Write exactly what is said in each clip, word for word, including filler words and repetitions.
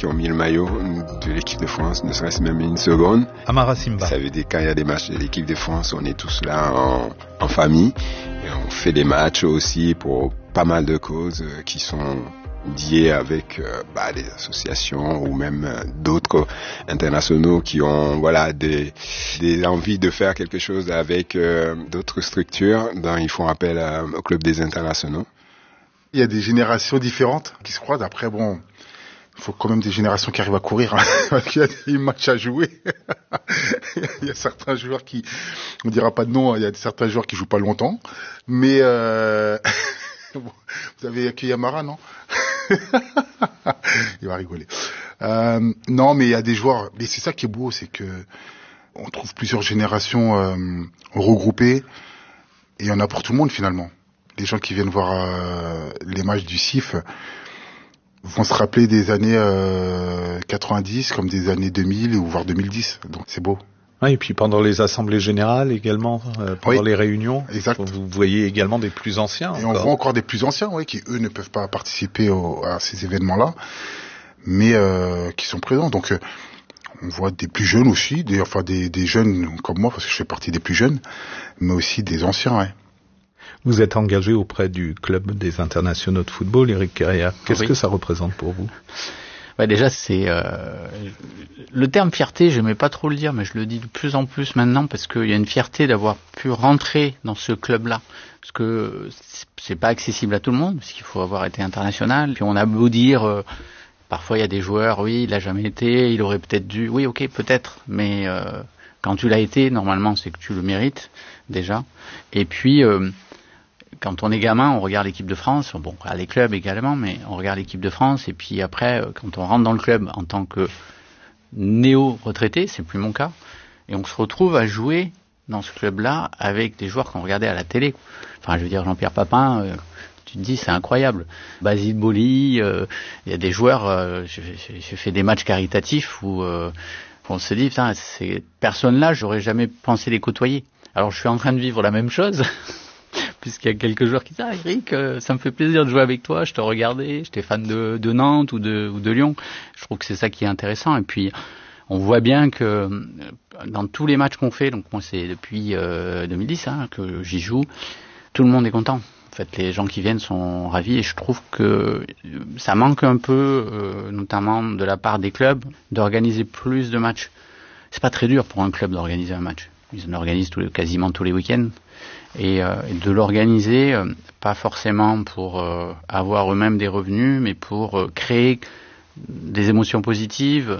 qui ont mis le maillot de l'équipe de France, ne serait-ce même une seconde. Amara Simba. Ça veut dire quand il y a des matchs de l'équipe de France, on est tous là en, en famille. Et on fait des matchs aussi pour pas mal de causes qui sont liées avec euh, bah, des associations ou même euh, d'autres internationaux qui ont voilà des, des envies de faire quelque chose avec euh, d'autres structures. Donc ils font appel à, au club des internationaux. Il y a des générations différentes qui se croisent. Après, bon, il faut quand même des générations qui arrivent à courir, hein, parce qu'il y a des matchs à jouer. Il y a certains joueurs qui, on dira pas de nom, il y a certains joueurs qui jouent pas longtemps. Mais euh... vous avez accueilli Amara, non? Il va rigoler. Euh, non, mais il y a des joueurs. Mais c'est ça qui est beau, c'est que on trouve plusieurs générations euh, regroupées, et il y en a pour tout le monde finalement. Les gens qui viennent voir euh, les matchs du C I F vont se rappeler des années euh, quatre-vingt-dix comme des années deux mille ou voire deux mille dix. Donc c'est beau. Oui, et puis pendant les assemblées générales également, euh, pendant oui, les réunions, exact. Vous voyez également des plus anciens. Et encore. on voit encore des plus anciens, oui, qui eux ne peuvent pas participer au, à ces événements-là, mais euh, qui sont présents. Donc euh, on voit des plus jeunes aussi, des, enfin des, des jeunes comme moi, parce que je fais partie des plus jeunes, mais aussi des anciens, ouais. Vous êtes engagé auprès du club des internationaux de football, Éric Querriat. Qu'est-ce oui. que ça représente pour vous? Ouais, déjà, c'est euh, le terme fierté, je n'aimais pas trop le dire, mais je le dis de plus en plus maintenant parce qu'il y a une fierté d'avoir pu rentrer dans ce club-là. Parce que c'est pas accessible à tout le monde, parce qu'il faut avoir été international. Puis on a beau dire, euh, parfois il y a des joueurs, oui, il l'a jamais été, il aurait peut-être dû, oui, ok, peut-être, mais euh, quand tu l'as été, normalement, c'est que tu le mérites déjà. Et puis euh, quand on est gamin, on regarde l'équipe de France, bon, on regarde les clubs également, mais on regarde l'équipe de France, et puis après, quand on rentre dans le club en tant que néo-retraité, c'est plus mon cas, et on se retrouve à jouer dans ce club-là avec des joueurs qu'on regardait à la télé. Enfin, je veux dire, Jean-Pierre Papin, euh, tu te dis, c'est incroyable. Basile Boli, il euh, y a des joueurs, euh, j'ai, j'ai fait des matchs caritatifs où euh, on se dit, putain, ces personnes-là, j'aurais jamais pensé les côtoyer. Alors, je suis en train de vivre la même chose. Puisqu'il y a quelques joueurs qui disent « Ah Eric, euh, ça me fait plaisir de jouer avec toi, je te regardais, j'étais fan de, de Nantes ou de, ou de Lyon. » Je trouve que c'est ça qui est intéressant. Et puis, on voit bien que euh, dans tous les matchs qu'on fait, donc moi c'est depuis euh, deux mille dix hein, que j'y joue, tout le monde est content. En fait, les gens qui viennent sont ravis et je trouve que ça manque un peu, euh, notamment de la part des clubs, d'organiser plus de matchs. C'est pas très dur pour un club d'organiser un match. Ils en organisent tous les, quasiment tous les week-ends. Et, euh, et de l'organiser, euh, pas forcément pour euh, avoir eux-mêmes des revenus, mais pour euh, créer des émotions positives.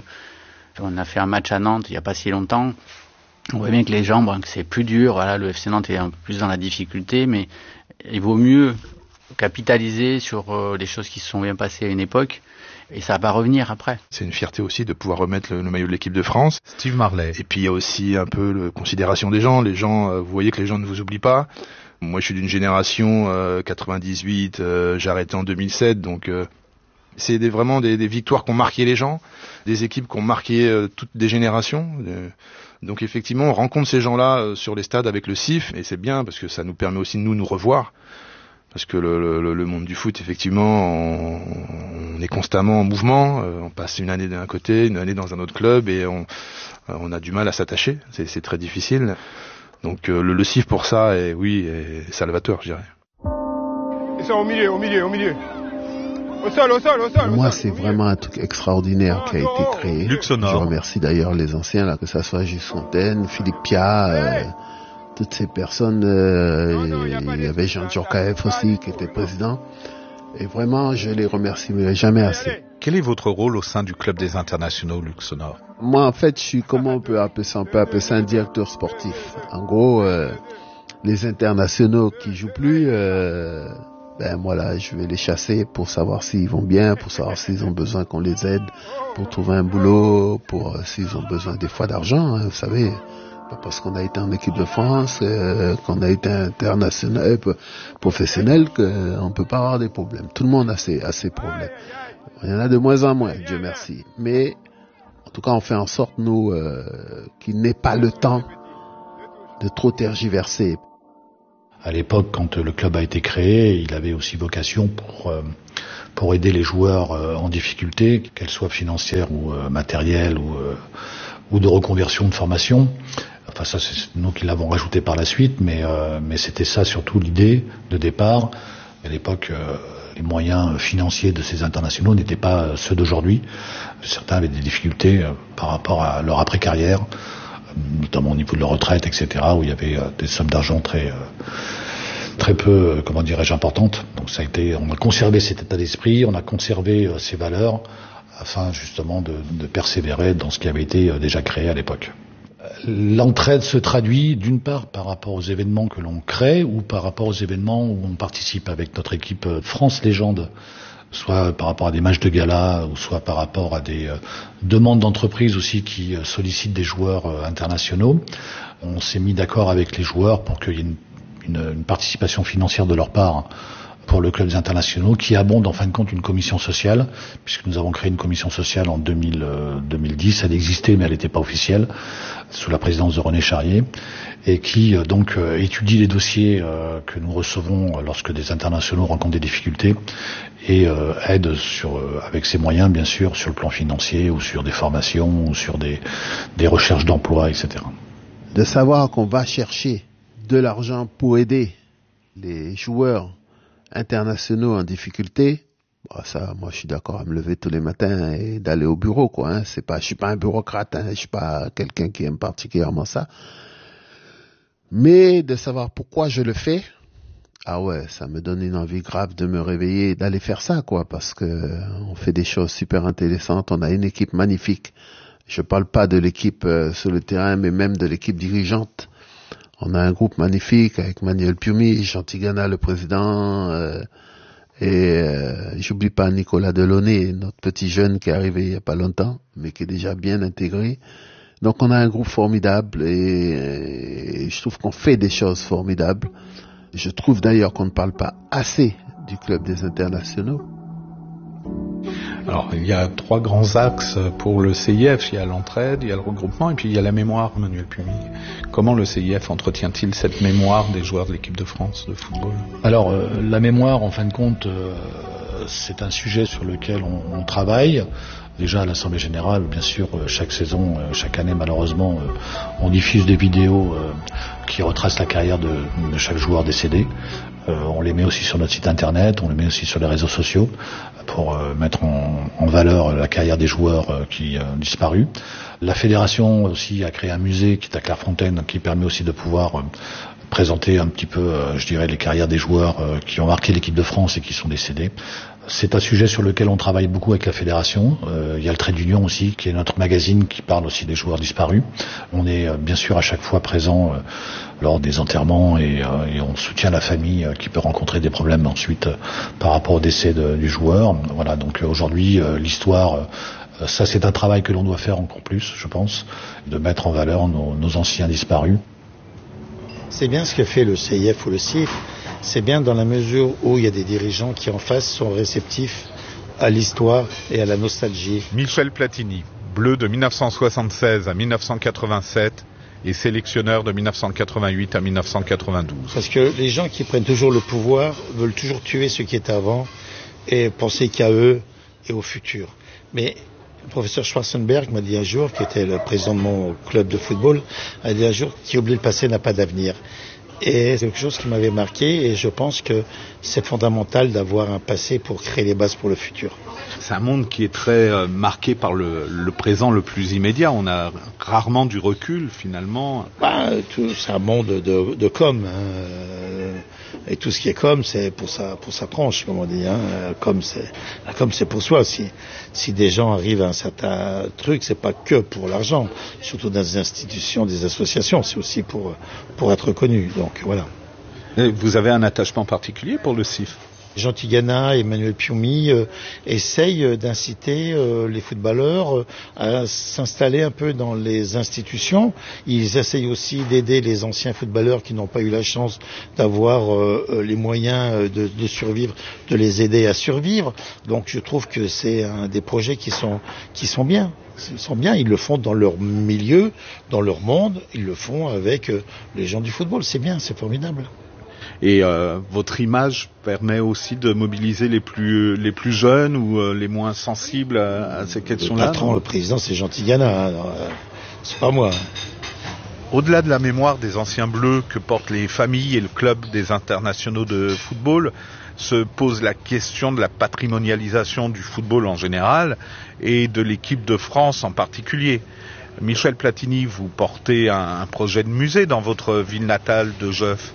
On a fait un match à Nantes il n'y a pas si longtemps. On voit bien que les gens, bon, que c'est plus dur. Voilà, le F C Nantes est un peu plus dans la difficulté, mais il vaut mieux capitaliser sur euh, les choses qui se sont bien passées à une époque. Et ça va revenir après. C'est une fierté aussi de pouvoir remettre le, le maillot de l'équipe de France. Steve Marley. Et puis il y a aussi un peu la considération des gens. Les gens, euh, vous voyez que les gens ne vous oublient pas. Moi je suis d'une génération euh, quatre-vingt-dix-huit, euh, j'ai arrêté en deux mille sept, donc euh, c'est des, vraiment des, des victoires qui ont marqué les gens, des équipes qui ont marqué euh, toutes des générations. Euh, donc effectivement on rencontre ces gens-là euh, sur les stades avec le C I F, et c'est bien parce que ça nous permet aussi de nous nous revoir. Parce que le, le, le monde du foot, effectivement, on, on est constamment en mouvement. Euh, on passe une année d'un côté, une année dans un autre club, et on, on a du mal à s'attacher. C'est, c'est très difficile. Donc euh, le, le C I F pour ça, est, oui, est salvateur, je dirais. Ils sont au milieu, au milieu, au milieu. Au sol, au sol, au sol. Moi, c'est vraiment un truc extraordinaire qui a été créé. Luxonor. Je remercie d'ailleurs les anciens, là, que ça soit Gilles Fontaine, Philippe Pia. Euh, toutes ces personnes, euh, il y avait Jean Djorkaeff aussi qui était président, et vraiment je les remercie mais jamais assez. Quel est votre rôle au sein du club des internationaux Luxonor? Moi en fait je suis, comment on peut appeler ça, on peut appeler ça un directeur sportif. En gros euh, les internationaux qui jouent plus, euh, ben moi là je vais les chasser pour savoir s'ils vont bien, pour savoir s'ils ont besoin qu'on les aide, pour trouver un boulot, pour euh, s'ils ont besoin des fois d'argent, hein, vous savez. Pas parce qu'on a été en équipe de France, euh, qu'on a été international, euh, professionnel, qu'on peut pas avoir des problèmes. Tout le monde a ses, a ses problèmes. Il y en a de moins en moins, Dieu merci. Mais, en tout cas, on fait en sorte, nous, euh, qu'il n'ait pas le temps de trop tergiverser. À l'époque, quand le club a été créé, il avait aussi vocation pour euh, pour aider les joueurs euh, en difficulté, qu'elles soient financières ou euh, matérielles ou euh, ou de reconversion de formation. Enfin, ça, c'est nous qui l'avons rajouté par la suite, mais euh, mais c'était ça surtout l'idée de départ. À l'époque, euh, les moyens financiers de ces internationaux n'étaient pas ceux d'aujourd'hui. Certains avaient des difficultés euh, par rapport à leur après-carrière, notamment au niveau de leur retraite, et cetera, où il y avait euh, des sommes d'argent très euh, très peu, euh, comment dirais-je, importantes. Donc ça a été, on a conservé cet état d'esprit, on a conservé euh, ces valeurs, afin justement de, de persévérer dans ce qui avait été euh, déjà créé à l'époque. L'entraide se traduit d'une part par rapport aux événements que l'on crée ou par rapport aux événements où on participe avec notre équipe France Légende, soit par rapport à des matchs de gala ou soit par rapport à des euh, demandes d'entreprises aussi qui euh, sollicitent des joueurs euh, internationaux. On s'est mis d'accord avec les joueurs pour qu'il y ait une, une, une participation financière de leur part pour le club des internationaux, qui abonde en fin de compte une commission sociale, puisque nous avons créé une commission sociale en deux mille, euh, deux mille dix, elle existait mais elle n'était pas officielle, sous la présidence de René Charrier, et qui euh, donc euh, étudie les dossiers euh, que nous recevons lorsque des internationaux rencontrent des difficultés, et euh, aide sur, euh, avec ses moyens bien sûr, sur le plan financier, ou sur des formations, ou sur des, des recherches d'emploi, et cetera. De savoir qu'on va chercher de l'argent pour aider les joueurs internationaux en difficulté, bon, ça, moi, je suis d'accord à me lever tous les matins et d'aller au bureau, quoi. Hein. C'est pas, je suis pas un bureaucrate, hein. Je suis pas quelqu'un qui aime particulièrement ça. Mais de savoir pourquoi je le fais, ah ouais, ça me donne une envie grave de me réveiller et d'aller faire ça, quoi, parce que on fait des choses super intéressantes. On a une équipe magnifique. Je parle pas de l'équipe euh, sur le terrain, mais même de l'équipe dirigeante. On a un groupe magnifique avec Manuel Piumi, Jean Tigana, le président, euh, et euh, j'oublie pas Nicolas Delaunay, notre petit jeune qui est arrivé il y a pas longtemps, mais qui est déjà bien intégré. Donc on a un groupe formidable et, et je trouve qu'on fait des choses formidables. Je trouve d'ailleurs qu'on ne parle pas assez du club des internationaux. Alors, il y a trois grands axes pour le C I F. Il y a l'entraide, il y a le regroupement, et puis il y a la mémoire, Manuel Piumi. Comment le C I F entretient-il cette mémoire des joueurs de l'équipe de France de football ? Alors, euh, la mémoire, en fin de compte, euh, c'est un sujet sur lequel on, on travaille. Déjà à l'Assemblée Générale, bien sûr, euh, chaque saison, euh, chaque année, malheureusement, euh, on diffuse des vidéos euh, qui retracent la carrière de, de chaque joueur décédé. Euh, on les met aussi sur notre site internet, on les met aussi sur les réseaux sociaux pour euh, mettre en, en valeur la carrière des joueurs euh, qui ont euh, disparu. La fédération aussi a créé un musée qui est à Clairefontaine, qui permet aussi de pouvoir euh, présenter un petit peu, euh, je dirais, les carrières des joueurs euh, qui ont marqué l'équipe de France et qui sont décédés. C'est un sujet sur lequel on travaille beaucoup avec la fédération. Euh, il y a le Trait d'Union aussi, qui est notre magazine qui parle aussi des joueurs disparus. On est euh, bien sûr à chaque fois présent euh, lors des enterrements et, euh, et on soutient la famille euh, qui peut rencontrer des problèmes ensuite euh, par rapport au décès de, du joueur. Voilà, donc euh, aujourd'hui euh, l'histoire, euh, ça c'est un travail que l'on doit faire encore plus, je pense, de mettre en valeur nos, nos anciens disparus. C'est bien ce que fait le C I F ou le C I F. C'est bien dans la mesure où il y a des dirigeants qui en face sont réceptifs à l'histoire et à la nostalgie. Michel Platini, bleu de mille neuf cent soixante-seize à mille neuf cent quatre-vingt-sept et sélectionneur de mille neuf cent quatre-vingt-huit à mille neuf cent quatre-vingt-douze. Parce que les gens qui prennent toujours le pouvoir veulent toujours tuer ceux qui étaient avant et penser qu'à eux et au futur. Mais le professeur Schwarzenberg m'a dit un jour, qui était le président de mon club de football, a dit un jour qui oublie le passé n'a pas d'avenir. Et c'est quelque chose qui m'avait marqué et je pense que c'est fondamental d'avoir un passé pour créer les bases pour le futur. C'est un monde qui est très euh, marqué par le, le présent le plus immédiat. On a rarement du recul finalement. Bah, tout, c'est un monde de, de com. Hein. Et tout ce qui est com, c'est pour sa, pour sa tranche, comme on dit. Hein. Com, c'est, la com, c'est pour soi. Si, si des gens arrivent à un certain truc, c'est pas que pour l'argent. Surtout dans des institutions, des associations, c'est aussi pour, pour être connu. Donc voilà. Et vous avez un attachement particulier pour le C I F ? Jean Tigana et Manuel Piumi euh, essayent d'inciter euh, les footballeurs euh, à s'installer un peu dans les institutions. Ils essayent aussi d'aider les anciens footballeurs qui n'ont pas eu la chance d'avoir euh, les moyens de, de survivre, de les aider à survivre. Donc je trouve que c'est un des projets qui sont, qui sont bien. Ils sont bien, ils le font dans leur milieu, dans leur monde, ils le font avec euh, les gens du football. C'est bien, c'est formidable. Et euh, votre image permet aussi de mobiliser les plus les plus jeunes ou euh, les moins sensibles à, à ces questions-là. Le patron, le président, c'est Jean Tigana, alors, euh, c'est pas moi. Au-delà de la mémoire des anciens bleus que portent les familles et le club des internationaux de football, se pose la question de la patrimonialisation du football en général et de l'équipe de France en particulier. Michel Platini, vous portez un, un projet de musée dans votre ville natale de Jeuf.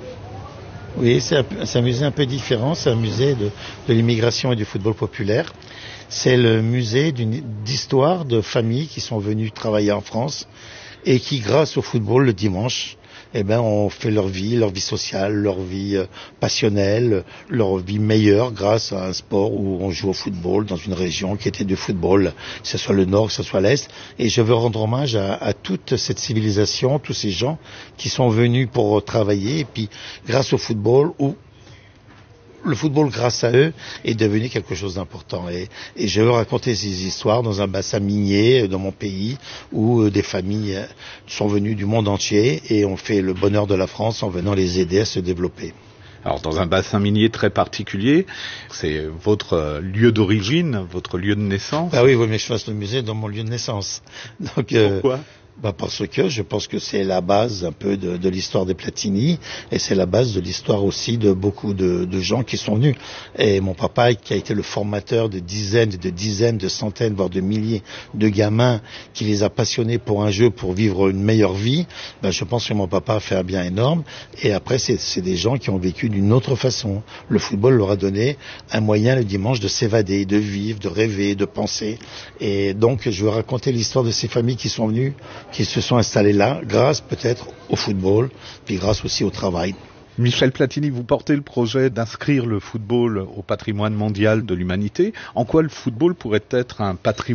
Oui, c'est un, c'est un musée un peu différent, c'est un musée de, de l'immigration et du football populaire. C'est le musée d'une, d'histoire de familles qui sont venues travailler en France et qui, grâce au football le dimanche, eh ben, ont fait leur vie, leur vie sociale, leur vie euh, passionnelle, leur vie meilleure grâce à un sport où on joue au football dans une région qui était du football, que ce soit le nord, que ce soit l'est. Et je veux rendre hommage à, à toute cette civilisation, tous ces gens qui sont venus pour travailler et puis grâce au football, où le football, grâce à eux, est devenu quelque chose d'important. Et, et je veux raconter ces histoires dans un bassin minier dans mon pays où euh, des familles euh, sont venues du monde entier et ont fait le bonheur de la France en venant les aider à se développer. Alors dans un bassin minier très particulier, c'est votre lieu d'origine, votre lieu de naissance. Ah oui, oui, mais je fasse le musée dans mon lieu de naissance. Donc, euh, pourquoi ? Bah parce que je pense que c'est la base un peu de, de l'histoire des Platini et c'est la base de l'histoire aussi de beaucoup de, de gens qui sont venus. Et mon papa, qui a été le formateur de dizaines, de dizaines, de centaines, voire de milliers de gamins, qui les a passionnés pour un jeu, pour vivre une meilleure vie, bah je pense que mon papa a fait un bien énorme. Et après, c'est, c'est des gens qui ont vécu d'une autre façon. Le football leur a donné un moyen le dimanche de s'évader, de vivre, de rêver, de penser. Et donc, je veux raconter l'histoire de ces familles qui sont venues, qui se sont installés là, grâce peut-être au football, puis grâce aussi au travail. Michel Platini, vous portez le projet d'inscrire le football au patrimoine mondial de l'humanité. En quoi le football pourrait être un patrimoine ?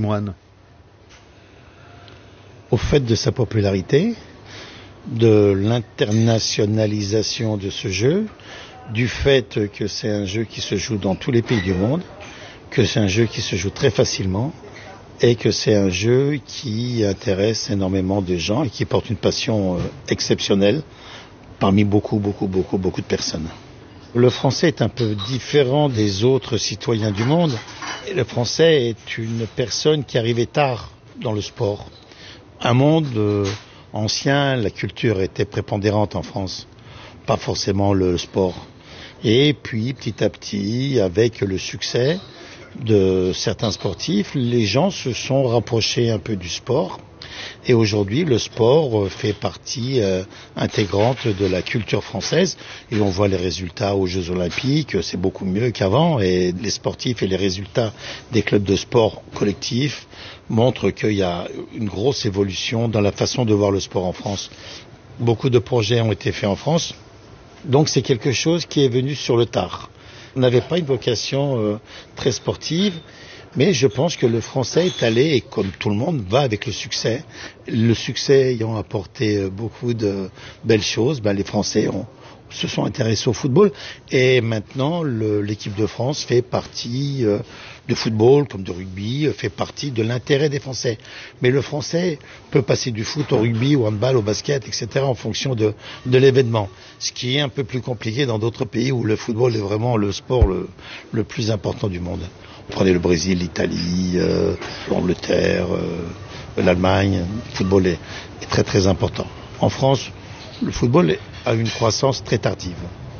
Au fait de sa popularité, de l'internationalisation de ce jeu, du fait que c'est un jeu qui se joue dans tous les pays du monde, que c'est un jeu qui se joue très facilement, et que c'est un jeu qui intéresse énormément de gens et qui porte une passion euh, exceptionnelle parmi beaucoup, beaucoup, beaucoup, beaucoup de personnes. Le français est un peu différent des autres citoyens du monde. Et le français est une personne qui arrivait tard dans le sport. Un monde euh, ancien, la culture était prépondérante en France, pas forcément le sport. Et puis, petit à petit, avec le succès de certains sportifs, les gens se sont rapprochés un peu du sport et aujourd'hui le sport fait partie euh, intégrante de la culture française et on voit les résultats aux Jeux Olympiques, c'est beaucoup mieux qu'avant et les sportifs et les résultats des clubs de sport collectifs montrent qu'il y a une grosse évolution dans la façon de voir le sport en France. Beaucoup de projets ont été faits en France, donc c'est quelque chose qui est venu sur le tard. On n'avait pas une vocation euh, très sportive, mais je pense que le français est allé, et comme tout le monde, va avec le succès. Le succès ayant apporté euh, beaucoup de belles choses, ben, les Français ont, se sont intéressés au football. Et maintenant, le, l'équipe de France fait partie euh, de football, comme de rugby, euh, fait partie de l'intérêt des Français. Mais le Français peut passer du foot au rugby, au handball, au basket, et cetera en fonction de, de l'événement. Ce qui est un peu plus compliqué dans d'autres pays où le football est vraiment le sport le, le plus important du monde. Prenez le Brésil, l'Italie, euh, l'Angleterre, euh, l'Allemagne. Le football est, est très très important. En France, le football a une croissance très tardive.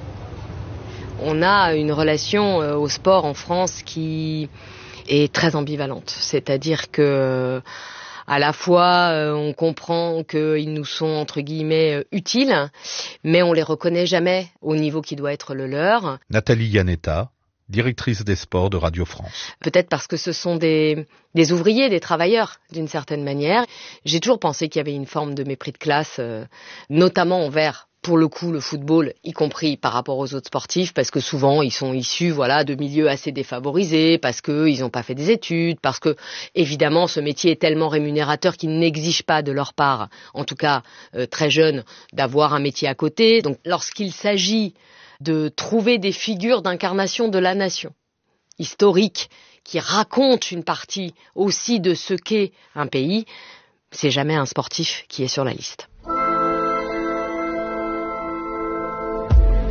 On a une relation euh, au sport en France qui est très ambivalente. C'est-à-dire que à la fois, euh, on comprend qu'ils nous sont, entre guillemets, euh, utiles, mais on les reconnaît jamais au niveau qui doit être le leur. Nathalie Yanetta, directrice des sports de Radio France. Peut-être parce que ce sont des, des ouvriers, des travailleurs, d'une certaine manière. J'ai toujours pensé qu'il y avait une forme de mépris de classe, euh, notamment envers, pour le coup, le football, y compris par rapport aux autres sportifs, parce que souvent, ils sont issus, voilà, de milieux assez défavorisés, parce que ils n'ont pas fait des études, parce que, évidemment, ce métier est tellement rémunérateur qu'il n'exige pas de leur part, en tout cas, euh, très jeune, d'avoir un métier à côté. Donc, lorsqu'il s'agit de trouver des figures d'incarnation de la nation, historiques, qui racontent une partie aussi de ce qu'est un pays, c'est jamais un sportif qui est sur la liste.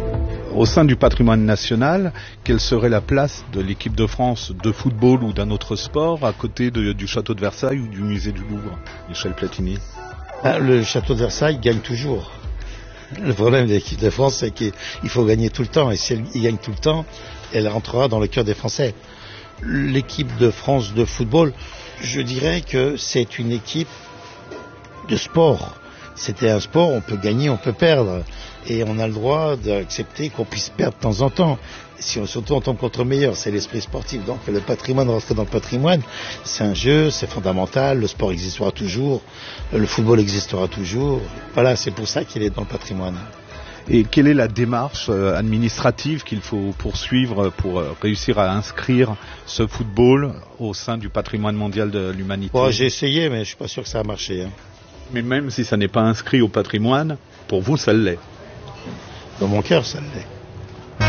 Au sein du patrimoine national, quelle serait la place de l'équipe de France de football ou d'un autre sport à côté de, du château de Versailles ou du musée du Louvre, Michel Platini? Ah, le château de Versailles gagne toujours. Le problème de l'équipe de France, c'est qu'il faut gagner tout le temps. Et si elle gagne tout le temps, elle rentrera dans le cœur des Français. L'équipe de France de football, je dirais que c'est une équipe de sport. C'était un sport, on peut gagner, on peut perdre. Et on a le droit d'accepter qu'on puisse perdre de temps en temps. Si on, surtout on tombe contre le meilleur, c'est l'esprit sportif. Donc le patrimoine, rentrer dans le patrimoine, c'est un jeu, c'est fondamental. Le sport existera toujours, le football existera toujours. Voilà, c'est pour ça qu'il est dans le patrimoine. Et quelle est la démarche administrative qu'il faut poursuivre pour réussir à inscrire ce football au sein du patrimoine mondial de l'humanité? Bon, j'ai essayé, mais je suis pas sûr que ça a marché. Hein. Mais même si ça n'est pas inscrit au patrimoine, pour vous, ça l'est. Dans mon cœur, ça l'est.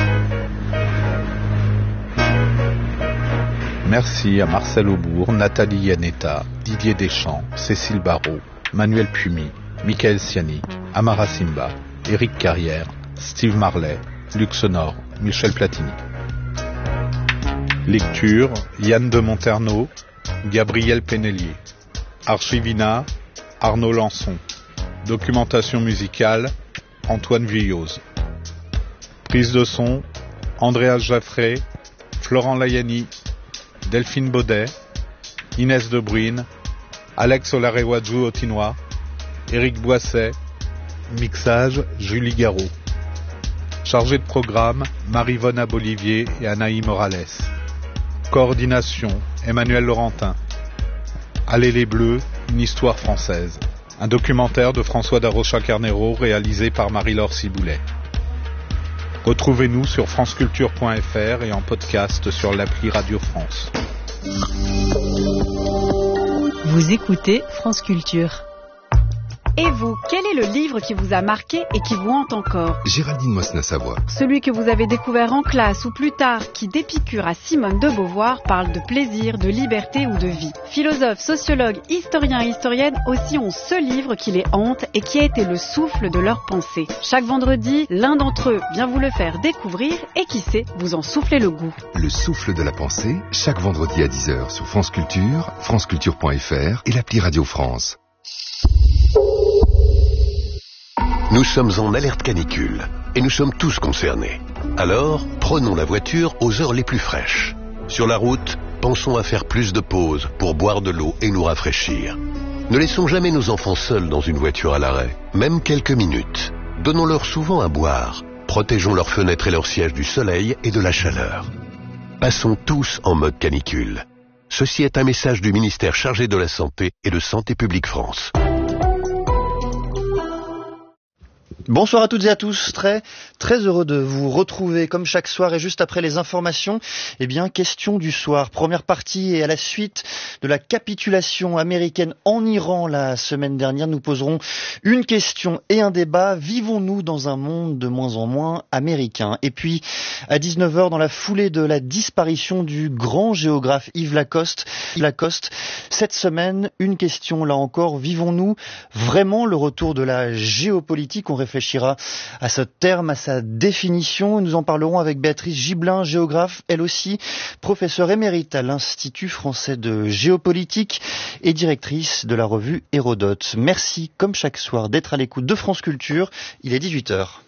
Merci à Marcel Aubourg, Nathalie Yanetta, Didier Deschamps, Cécile Barrault, Manuel Piumi, Michael Siani, Amara Simba, Éric Carrière, Steve Marley, Luc Sonor, Michel Platini. Lecture, Yann de Monterneau, Gabriel Pénélier. Archivina, Arnaud Lançon. Documentation musicale, Antoine Vuilloz. Prise de son, Andréas Jaffré, Florent Layani, Delphine Baudet, Inès De Bruyne, Alex Olarewaju Otinois, Éric Boisset. Mixage, Julie Garot. Chargé de programme, Marie-Vonne Abolivier et Anaï Morales. Coordination, Emmanuel Laurentin. Allez les Bleus, une histoire française. Un documentaire de François Darocha-Carnero réalisé par Marie-Laure Ciboulet. Retrouvez-nous sur franceculture point f r et en podcast sur l'appli Radio France. Vous écoutez France Culture. Et vous, quel est le livre qui vous a marqué et qui vous hante encore? Géraldine Mosna-Savoie. Celui que vous avez découvert en classe ou plus tard, qui d'Épicure à Simone de Beauvoir parle de plaisir, de liberté ou de vie. Philosophes, sociologues, historiens et historiennes aussi ont ce livre qui les hante et qui a été le souffle de leur pensée. Chaque vendredi, l'un d'entre eux vient vous le faire découvrir et qui sait, vous en soufflez le goût. Le souffle de la pensée, chaque vendredi à dix heures sur France Culture, franceculture point f r et l'appli Radio France. Nous sommes en alerte canicule et nous sommes tous concernés. Alors, prenons la voiture aux heures les plus fraîches. Sur la route, pensons à faire plus de pauses pour boire de l'eau et nous rafraîchir. Ne laissons jamais nos enfants seuls dans une voiture à l'arrêt, même quelques minutes. Donnons-leur souvent à boire. Protégeons leurs fenêtres et leurs sièges du soleil et de la chaleur. Passons tous en mode canicule. Ceci est un message du ministère chargé de la Santé et de Santé publique France. Bonsoir à toutes et à tous, très très heureux de vous retrouver comme chaque soir et juste après les informations, eh bien question du soir, première partie et à la suite de la capitulation américaine en Iran la semaine dernière, nous poserons une question et un débat, vivons-nous dans un monde de moins en moins américain? Et puis à dix-neuf heures, dans la foulée de la disparition du grand géographe Yves Lacoste, Yves Lacoste, cette semaine, une question là encore, vivons-nous vraiment le retour de la géopolitique? On réfléchira à ce terme, à sa définition. Nous en parlerons avec Béatrice Gibelin, géographe, elle aussi professeure émérite à l'Institut français de géopolitique et directrice de la revue Hérodote. Merci, comme chaque soir, d'être à l'écoute de France Culture. Il est dix-huit heures.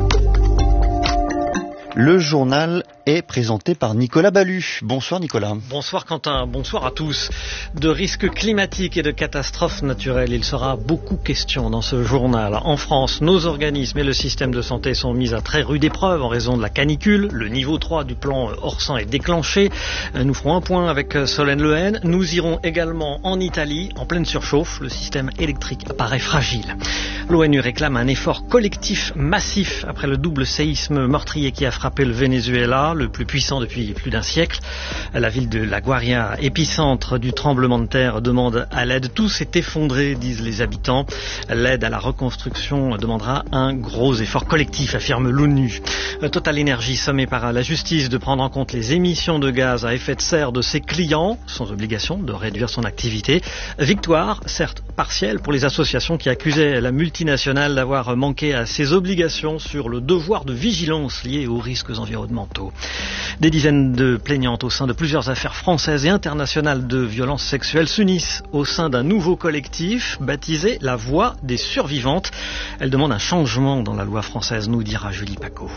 Le journal est présenté par Nicolas Ballu. Bonsoir Nicolas. Bonsoir Quentin, bonsoir à tous. De risques climatiques et de catastrophes naturelles, il sera beaucoup question dans ce journal. En France, nos organismes et le système de santé sont mis à très rude épreuve en raison de la canicule. Le niveau trois du plan Orsan est déclenché. Nous ferons un point avec Solène Lehen. Nous irons également en Italie, en pleine surchauffe. Le système électrique apparaît fragile. L'ONU réclame un effort collectif massif après le double séisme meurtrier qui a frappé frappé le Venezuela, le plus puissant depuis plus d'un siècle. La ville de La Guaira, épicentre du tremblement de terre, demande à l'aide. Tout s'est effondré, disent les habitants. L'aide à la reconstruction demandera un gros effort collectif, affirme l'ONU. Total Energy sommé par la justice de prendre en compte les émissions de gaz à effet de serre de ses clients, sans obligation de réduire son activité. Victoire, certes partielle, pour les associations qui accusaient la multinationale d'avoir manqué à ses obligations sur le devoir de vigilance lié aux risques environnementaux. Des dizaines de plaignantes au sein de plusieurs affaires françaises et internationales de violences sexuelles s'unissent au sein d'un nouveau collectif baptisé La Voix des survivantes. Elles demandent un changement dans la loi française, nous dira Julie Paco.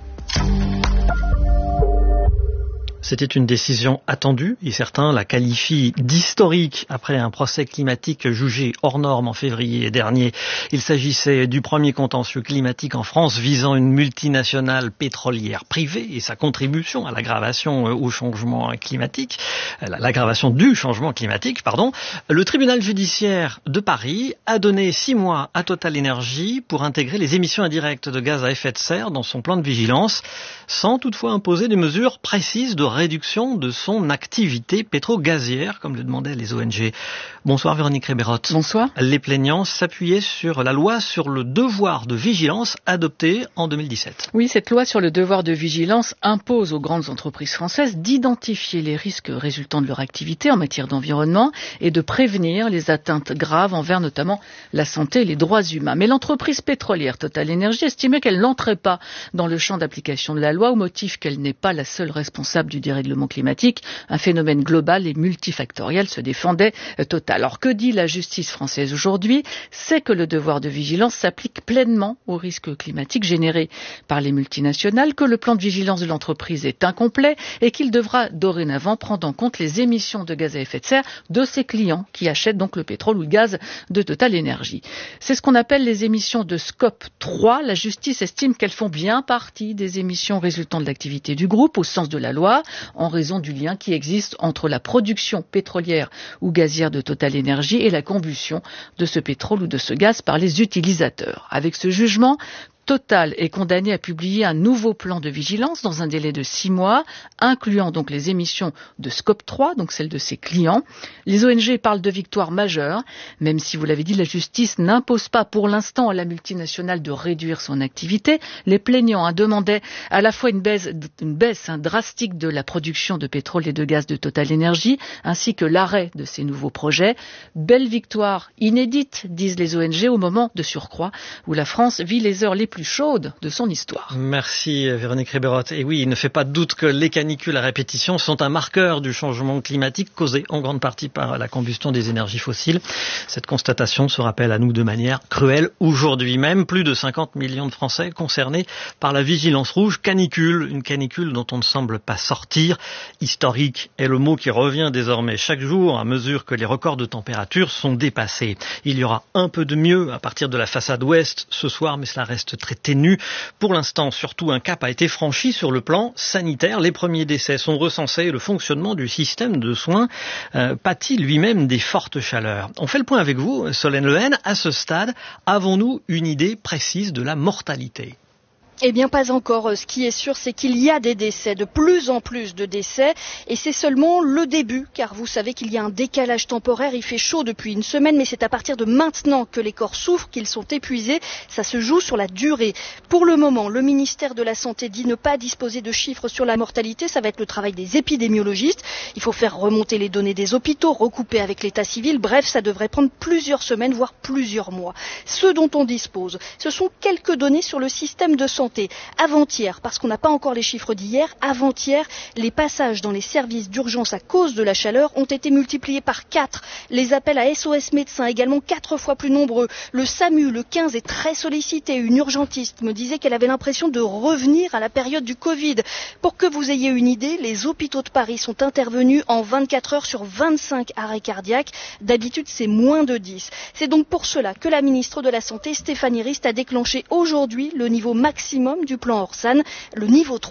C'était une décision attendue et certains la qualifient d'historique après un procès climatique jugé hors norme en février dernier. Il s'agissait du premier contentieux climatique en France visant une multinationale pétrolière privée et sa contribution à l'aggravation au changement climatique, l'aggravation du changement climatique, pardon. Le tribunal judiciaire de Paris a donné six mois à Total Energy pour intégrer les émissions indirectes de gaz à effet de serre dans son plan de vigilance, sans toutefois imposer des mesures précises de réduction de son activité pétro-gazière, comme le demandaient les O N G. Bonsoir Véronique Réberotte. Bonsoir. Les plaignants s'appuyaient sur la loi sur le devoir de vigilance adoptée en deux mille dix-sept. Oui, cette loi sur le devoir de vigilance impose aux grandes entreprises françaises d'identifier les risques résultant de leur activité en matière d'environnement et de prévenir les atteintes graves envers notamment la santé et les droits humains. Mais l'entreprise pétrolière Total Energy estimait qu'elle n'entrait pas dans le champ d'application de la loi au motif qu'elle n'est pas la seule responsable du dérèglement climatique, un phénomène global et multifactoriel, se défendait Total. Alors que dit la justice française aujourd'hui? C'est que le devoir de vigilance s'applique pleinement aux risques climatiques générés par les multinationales, que le plan de vigilance de l'entreprise est incomplet et qu'il devra dorénavant prendre en compte les émissions de gaz à effet de serre de ses clients qui achètent donc le pétrole ou le gaz de Total Energy. C'est ce qu'on appelle les émissions de scope trois. La justice estime qu'elles font bien partie des émissions résultant de l'activité du groupe au sens de la loi, en raison du lien qui existe entre la production pétrolière ou gazière de Total Energy et la combustion de ce pétrole ou de ce gaz par les utilisateurs. Avec ce jugement, Total est condamné à publier un nouveau plan de vigilance dans un délai de six mois, incluant donc les émissions de scope trois, donc celles de ses clients. Les O N G parlent de victoire majeure, même si, vous l'avez dit, la justice n'impose pas pour l'instant à la multinationale de réduire son activité. Les plaignants hein, demandaient à la fois une baisse, une baisse hein, drastique de la production de pétrole et de gaz de Total Energy, ainsi que l'arrêt de ces nouveaux projets. Belle victoire inédite, disent les O N G, au moment de surcroît où la France vit les heures les plus chaude de son histoire. Merci Véronique Réberotte. Et oui, il ne fait pas de doute que les canicules à répétition sont un marqueur du changement climatique causé en grande partie par la combustion des énergies fossiles. Cette constatation se rappelle à nous de manière cruelle aujourd'hui même. Plus de cinquante millions de Français concernés par la vigilance rouge canicule, une canicule dont on ne semble pas sortir. Historique est le mot qui revient désormais chaque jour à mesure que les records de température sont dépassés. Il y aura un peu de mieux à partir de la façade ouest ce soir, mais cela reste très ténu. Pour l'instant, surtout, un cap a été franchi sur le plan sanitaire. Les premiers décès sont recensés et le fonctionnement du système de soins euh, pâtit lui-même des fortes chaleurs. On fait le point avec vous, Solène Lehen. À ce stade, avons-nous une idée précise de la mortalité ? Eh bien, pas encore. Ce qui est sûr, c'est qu'il y a des décès, de plus en plus de décès, et c'est seulement le début, car vous savez qu'il y a un décalage temporaire. Il fait chaud depuis une semaine, mais c'est à partir de maintenant que les corps souffrent, qu'ils sont épuisés. Ça se joue sur la durée. Pour le moment, le ministère de la Santé dit ne pas disposer de chiffres sur la mortalité. Ça va être le travail des épidémiologistes. Il faut faire remonter les données des hôpitaux, recouper avec l'état civil. Bref, ça devrait prendre plusieurs semaines, voire plusieurs mois. Ce dont on dispose, ce sont quelques données sur le système de santé. Avant-hier, parce qu'on n'a pas encore les chiffres d'hier, avant-hier, les passages dans les services d'urgence à cause de la chaleur ont été multipliés par quatre. Les appels à S O S médecins également quatre fois plus nombreux. Le SAMU, le quinze, est très sollicité. Une urgentiste me disait qu'elle avait l'impression de revenir à la période du Covid. Pour que vous ayez une idée, les hôpitaux de Paris sont intervenus en vingt-quatre heures sur vingt-cinq arrêts cardiaques. D'habitude, c'est moins de dix. C'est donc pour cela que la ministre de la Santé, Stéphanie Rist, a déclenché aujourd'hui le niveau maximum du plan Orsan, le niveau trois.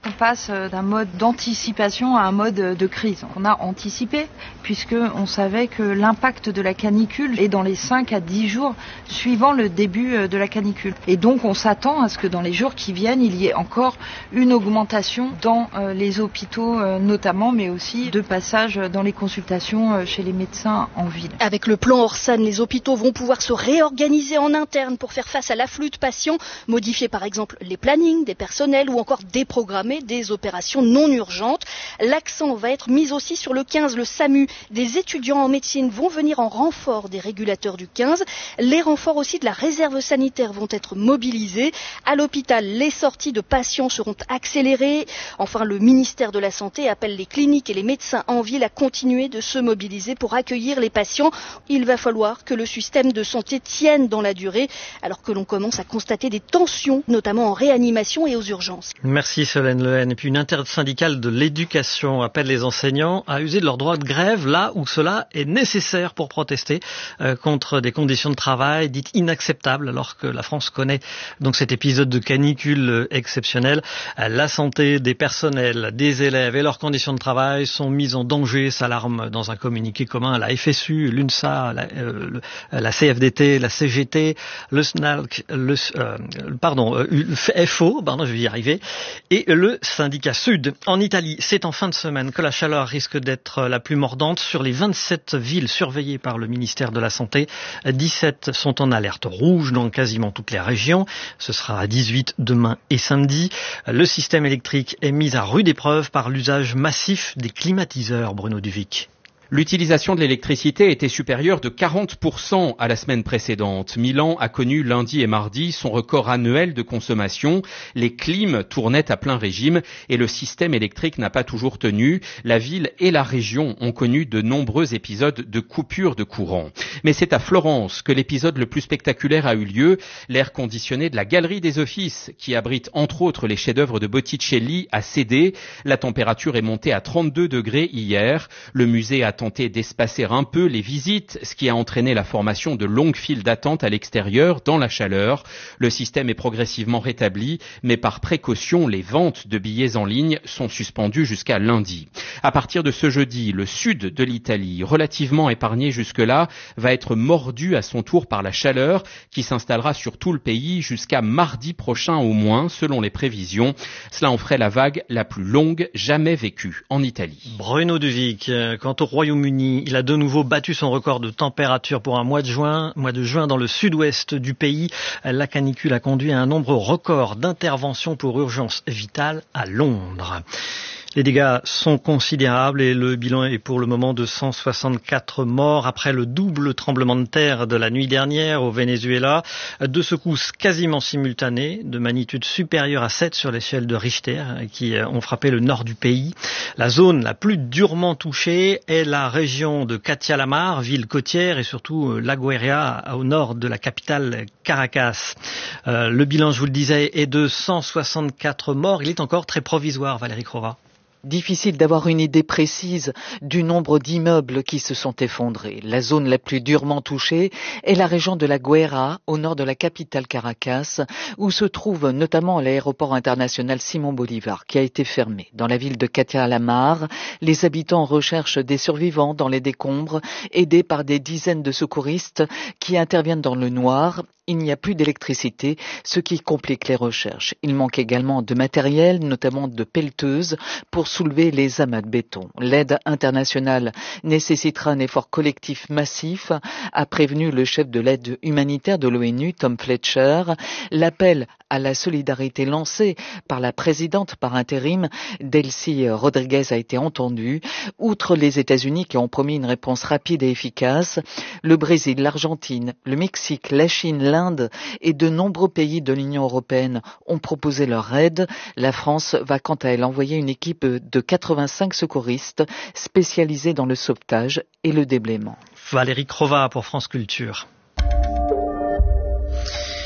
On passe d'un mode d'anticipation à un mode de crise. On a anticipé puisqu'on savait que l'impact de la canicule est dans les cinq à dix jours suivant le début de la canicule. Et donc on s'attend à ce que dans les jours qui viennent, il y ait encore une augmentation dans les hôpitaux notamment, mais aussi de passage dans les consultations chez les médecins en ville. Avec le plan Orsan, les hôpitaux vont pouvoir se réorganiser en interne pour faire face à l'afflux de patients, modifier par exemple les plannings des personnels ou encore déprogrammer des opérations non urgentes. L'accent va être mis aussi sur le quinze, le SAMU. Des étudiants en médecine vont venir en renfort des régulateurs du quinze. Les renforts aussi de la réserve sanitaire vont être mobilisés. À l'hôpital, les sorties de patients seront accélérées. Enfin, le ministère de la Santé appelle les cliniques et les médecins en ville à continuer de se mobiliser pour accueillir les patients. Il va falloir que le système de santé tienne dans la durée, alors que l'on commence à constater des tensions, notamment en réanimation et aux urgences. Merci Solène Lehen. Et puis une intersyndicale de l'éducation appelle les enseignants à user de leur droit de grève là où cela est nécessaire pour protester euh, contre des conditions de travail dites inacceptables alors que la France connaît donc cet épisode de canicule exceptionnel. La santé des personnels, des élèves et leurs conditions de travail sont mises en danger, s'alarme dans un communiqué commun la F S U, l'UNSA, la, euh, la C F D T, la C G T, le S N A L C, le, euh, pardon, euh, le F O, pardon, je vais y arriver, et le syndicat Sud. En Italie, c'est en fin de semaine que la chaleur risque d'être la plus mordante. Sur les vingt-sept villes surveillées par le ministère de la Santé, dix-sept sont en alerte rouge dans quasiment toutes les régions. Ce sera à dix-huit demain et samedi. Le système électrique est mis à rude épreuve par l'usage massif des climatiseurs, Bruno Duvic. L'utilisation de l'électricité était supérieure de quarante pour cent à la semaine précédente. Milan a connu lundi et mardi son record annuel de consommation. Les clims tournaient à plein régime et le système électrique n'a pas toujours tenu. La ville et la région ont connu de nombreux épisodes de coupure de courant. Mais c'est à Florence que l'épisode le plus spectaculaire a eu lieu. L'air conditionné de la Galerie des Offices, qui abrite entre autres les chefs-d'œuvre de Botticelli, a cédé. La température est montée à trente-deux degrés hier. Le musée a tenté d'espacer un peu les visites, ce qui a entraîné la formation de longues files d'attente à l'extérieur dans la chaleur. Le système est progressivement rétabli, mais par précaution, les ventes de billets en ligne sont suspendues jusqu'à lundi. À partir de ce jeudi, le sud de l'Italie, relativement épargné jusque-là, va être mordu à son tour par la chaleur qui s'installera sur tout le pays jusqu'à mardi prochain au moins, selon les prévisions. Cela en ferait la vague la plus longue jamais vécue en Italie. Bruno Duvic, quant au Royaume-Uni, il a de nouveau battu son record de température pour un mois de juin. Mois de juin dans le sud-ouest du pays. La canicule a conduit à un nombre record d'interventions pour urgence vitale à Londres. Les dégâts sont considérables et le bilan est pour le moment de cent soixante-quatre morts après le double tremblement de terre de la nuit dernière au Venezuela. Deux secousses quasiment simultanées de magnitude supérieure à sept sur l'échelle de Richter qui ont frappé le nord du pays. La zone la plus durement touchée est la région de Catia la Mar, ville côtière et surtout La Guaira au nord de la capitale Caracas. Euh, le bilan, je vous le disais, est de cent soixante-quatre morts. Il est encore très provisoire, Valérie Crova. Difficile d'avoir une idée précise du nombre d'immeubles qui se sont effondrés. La zone la plus durement touchée est la région de La Guaira, au nord de la capitale Caracas, où se trouve notamment l'aéroport international Simon Bolivar, qui a été fermé. Dans la ville de Catia la Mar, les habitants recherchent des survivants dans les décombres, aidés par des dizaines de secouristes qui interviennent dans le noir. Il n'y a plus d'électricité, ce qui complique les recherches. Il manque également de matériel, notamment de pelleteuses, pour soulever les amas de béton. L'aide internationale nécessitera un effort collectif massif, a prévenu le chef de l'aide humanitaire de l'ONU, Tom Fletcher. L'appel à la solidarité lancé par la présidente par intérim, Delcy Rodriguez, a été entendu. Outre les États-Unis qui ont promis une réponse rapide et efficace, le Brésil, l'Argentine, le Mexique, la Chine, l'Inde et de nombreux pays de l'Union européenne ont proposé leur aide. La France va quant à elle envoyer une équipe de quatre-vingt-cinq secouristes spécialisés dans le sauvetage et le déblaiement. Valérie Crova pour France Culture.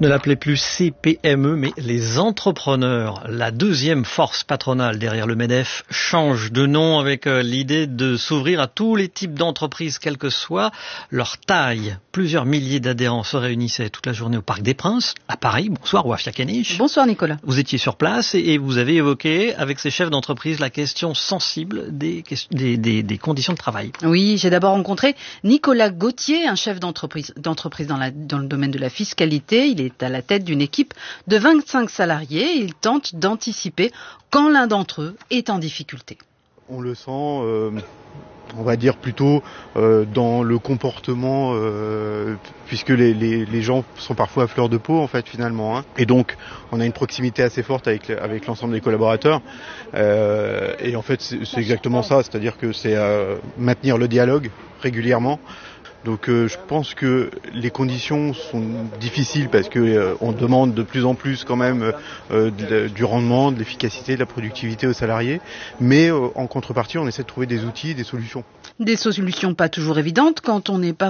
Ne l'appelez plus C P M E, mais les entrepreneurs. La deuxième force patronale derrière le MEDEF change de nom avec l'idée de s'ouvrir à tous les types d'entreprises, quelle que soit leur taille. Plusieurs milliers d'adhérents se réunissaient toute la journée au Parc des Princes, à Paris. Bonsoir, Wafia Kenich. Bonsoir, Nicolas. Vous étiez sur place et vous avez évoqué avec ces chefs d'entreprise la question sensible des, des, des, des conditions de travail. Oui, j'ai d'abord rencontré Nicolas Gauthier, un chef d'entreprise, d'entreprise dans, la, dans le domaine de la fiscalité. Il est à la tête d'une équipe de vingt-cinq salariés. Il tente d'anticiper quand l'un d'entre eux est en difficulté. On le sent, euh, on va dire plutôt euh, dans le comportement, euh, puisque les, les, les gens sont parfois à fleur de peau en fait finalement. Hein. Et donc on a une proximité assez forte avec, avec l'ensemble des collaborateurs. Euh, et en fait c'est, c'est exactement ça, c'est-à-dire que c'est euh, maintenir le dialogue régulièrement. Donc euh, je pense que les conditions sont difficiles parce que euh, on demande de plus en plus quand même euh, de, du rendement, de l'efficacité, de la productivité aux salariés, mais euh, en contrepartie on essaie de trouver des outils, des solutions. Des solutions pas toujours évidentes quand on n'est pas